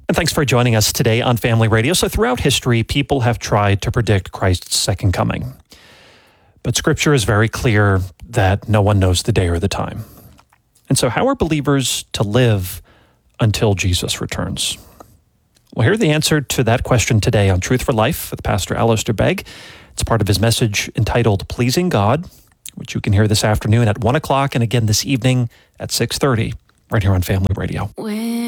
And thanks for joining us today on Family Radio. So throughout history, people have tried to predict Christ's second coming. But Scripture is very clear that no one knows the day or the time. And so how are believers to live until Jesus returns? We'll hear the answer to that question today on Truth for Life with Pastor Alistair Begg. It's part of his message entitled Pleasing God, which you can hear this afternoon at 1 o'clock and again this evening at 6:30 right here on Family Radio.